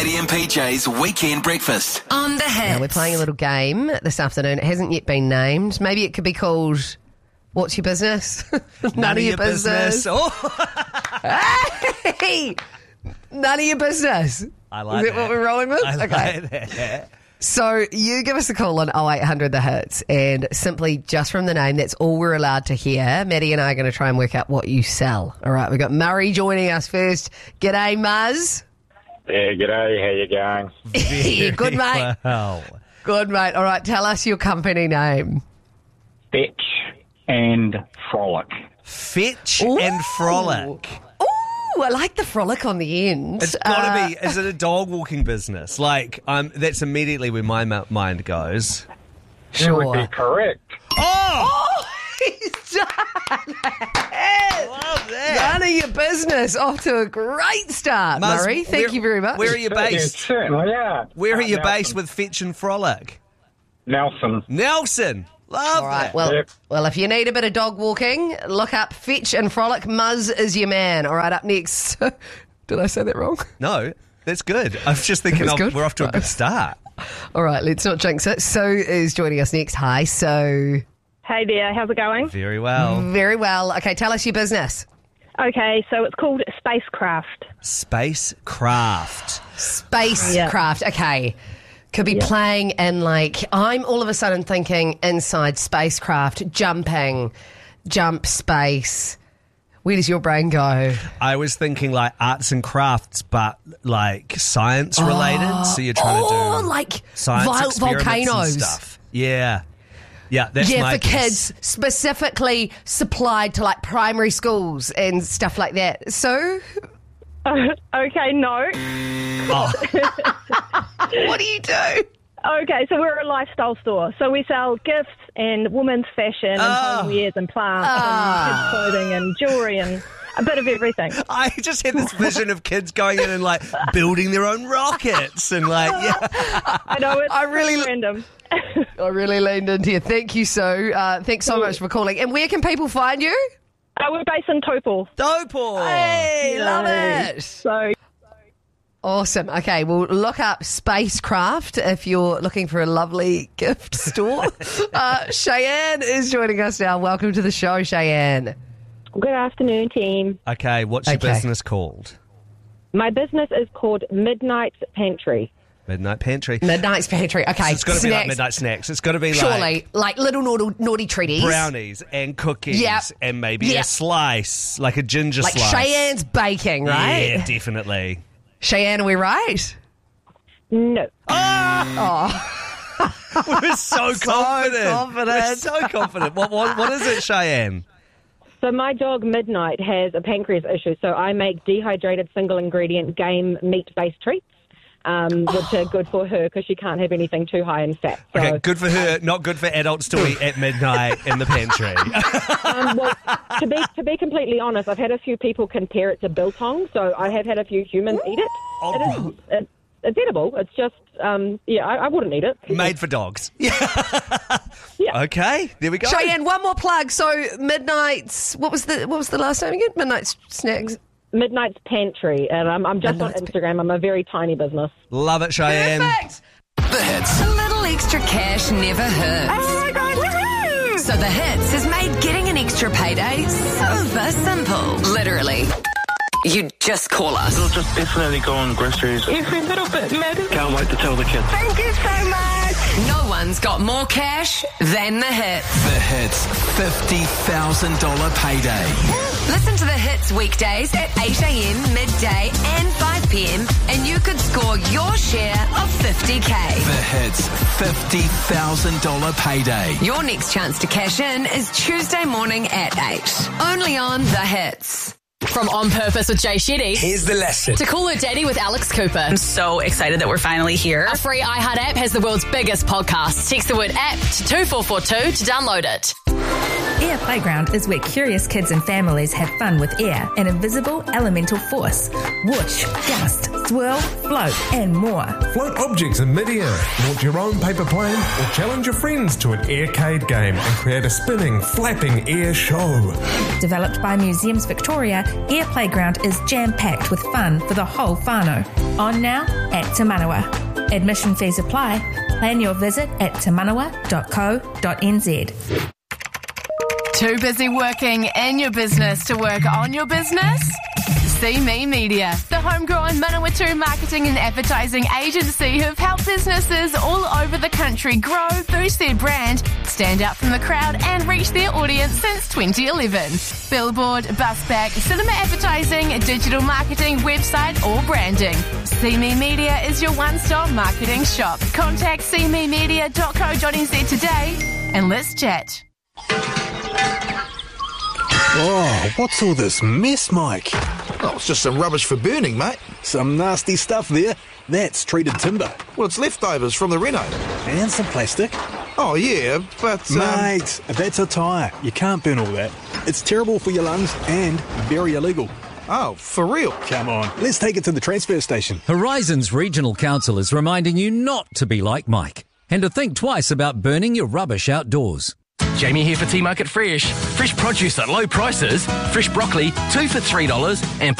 Maddie and PJ's Weekend Breakfast. On the Hits. Now, we're playing a little game this afternoon. It hasn't yet been named. Maybe it could be called What's Your Business? None of your business. Oh, Hey! None of your business. I like Is that that. what we're rolling with? I like that. So you give us a call on 0800 The Hits, and simply just from the name, that's all we're allowed to hear. Maddie and I are going to try and work out what you sell. All right, we've got Murray joining us first. G'day, Muzz. Yeah, g'day. How you going? Good, mate. Wow. Good, mate. All right, tell us your company name. Fetch and Frolic. Fetch Ooh. and Frolic. Ooh, I like the frolic on the end. It's got to be. Is it a dog walking business? Like, that's immediately where my mind goes. That would be Sure. correct. Oh! He's done it. Love that. None of your business. Off to a great start, Muzz, Murray. Thank where- you very much. Where are you based? Certainly, yeah. Where are you Nelson. based with Fetch and Frolic? Nelson. Nelson. Love All right. that. Well, Yep. well, if you need a bit of dog walking, look up Fetch and Frolic. Muzz is your man. All right, up next. Did I say that wrong? No, that's good. I was just thinking That's good? we're off to a good start. All right, let's not jinx it. So is joining us next. Hi, So. Hey there, how's it going? Very well. Very well. Okay, tell us your business. Okay, so it's called Spacecraft. Spacecraft. Spacecraft. Okay. Could be playing in, like, I'm all of a sudden thinking inside spacecraft, jumping, jump space. Where does your brain go? I was thinking like arts and crafts, but like science related. So you're trying to do like science experiments volcanoes. and stuff. Yeah. Yeah, that's Yeah, my for guess. kids, specifically supplied to like primary schools and stuff like that. So, Okay, no. what do you do? Okay, so we're a lifestyle store. So we sell gifts and women's fashion and homewares and plants and kids' clothing and jewellery and a bit of everything. I just had this vision of kids going in and like building their own rockets and like, yeah. I know it's I really- random. I really leaned into you. Thank you, so. Thanks so much for calling. And where can people find you? We're based in Taupo. Dopal. Hey, love it. So Awesome. Okay, well, look up Spacecraft if you're looking for a lovely gift store. Cheyenne is joining us now. Welcome to the show, Cheyenne. Good afternoon, team. Okay, what's your Okay. business called? My business is called Midnight Pantry. Midnight Pantry. Midnight's Pantry. Okay, It's got to be like snacks. midnight snacks. It's got to be Surely, like little naughty treaties. brownies and cookies Yep. and maybe Yep. a slice, like a ginger Like slice. Cheyenne's baking, right? Yeah, definitely. Cheyenne, are we right? No. We're so confident. confident. We're so confident. What is it, Cheyenne? So my dog Midnight has a pancreas issue, so I make dehydrated single ingredient game meat-based treats, which are good for her because she can't have anything too high in fat. So, Okay, good for her, not good for adults to eat at midnight in the pantry. well, to be completely honest, I've had a few people compare it to biltong, so I have had a few humans eat it. Oh. It's edible. It's just, I wouldn't eat it. Made for dogs. Yeah. Okay, there we go. Cheyenne, one more plug. So Midnight's what was the last name again? Midnight's Snacks. Midnight's Pantry, and I'm just Midnight's on Instagram. I'm a very tiny business. Love it, Cheyenne. Perfect. The Hits. A little extra cash never hurts. Oh my God, woohoo! So The Hits has made getting an extra payday super simple. Literally. You just call us. It'll just definitely go on groceries. Every little bit matters. Can't wait to tell the kids. Thank you so much. No one's got more cash than The Hits. The Hits $50,000 payday. Listen to The Hits weekdays at 8 a.m, midday and 5 p.m. and you could score your share of $50K. The Hits $50,000 payday. Your next chance to cash in is Tuesday morning at 8. Only on The Hits. From On Purpose with Jay Shetty Here's the lesson. to Call Her Daddy with Alex Cooper. I'm so excited that we're finally here. Our free iHeart app has the world's biggest podcast. Text the word app to 2442 to download it. Air Playground is where curious kids and families have fun with air, an invisible elemental force. Whoosh, gust, swirl, float, and more. Float objects in mid-air, launch your own paper plane, or challenge your friends to an aircade game and create a spinning, flapping air show. Developed by Museums Victoria, Air Playground is jam-packed with fun for the whole whānau. On now at Te Manawa. Admission fees apply. Plan your visit at temanawa.co.nz. Too busy working in your business to work on your business? See Me Media, the homegrown Manawatu marketing and advertising agency who've helped businesses all over the country grow, boost their brand, stand out from the crowd and reach their audience since 2011. Billboard, busback, cinema advertising, digital marketing, website or branding. See Me Media is your one-stop marketing shop. Contact seememedia.co.nz today and let's chat. Oh, what's all this mess, Mike? Oh, it's just some rubbish for burning, mate. Some nasty stuff there. That's treated timber. Well, it's leftovers from the reno. And some plastic. Oh, yeah, but... Mate, that's a tyre. You can't burn all that. It's terrible for your lungs and very illegal. Oh, for real? Come on, let's take it to the transfer station. Horizons Regional Council is reminding you not to be like Mike and to think twice about burning your rubbish outdoors. Jamie here for T Market Fresh. Fresh produce at low prices. Fresh broccoli, 2 for $3 and